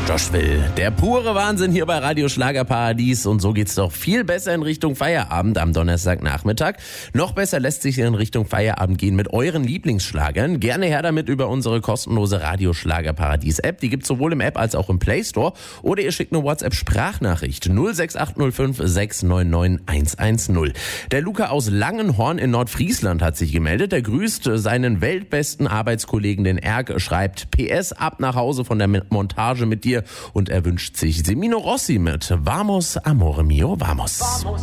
Josh Will, der pure Wahnsinn hier bei Radio Schlagerparadies, und so geht's doch viel besser in Richtung Feierabend am Donnerstagnachmittag. Noch besser lässt sich in Richtung Feierabend gehen mit euren Lieblingsschlagern. Gerne her damit über unsere kostenlose Radio Schlagerparadies App. Die gibt's sowohl im App als auch im Play Store. Oder ihr schickt eine WhatsApp-Sprachnachricht 06805 699 110. Der Luca aus Langenhorn in Nordfriesland hat sich gemeldet. Er grüßt seinen weltbesten Arbeitskollegen, den Erg, schreibt: PS, ab nach Hause von der Montage mit dir, und er wünscht sich Semino Rossi mit Vamos, Amore Mio, Vamos.